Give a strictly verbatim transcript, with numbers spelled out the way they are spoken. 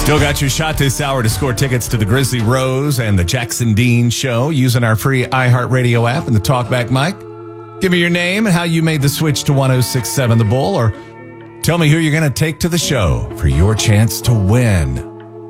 Still got your shot this hour to score tickets to the Grizzly Rose and the Jackson Dean Show using our free iHeartRadio app and the Talkback mic. Give me your name and how you made the switch to one oh six point seven The Bull, or tell me who you're going to take to the show for your chance to win.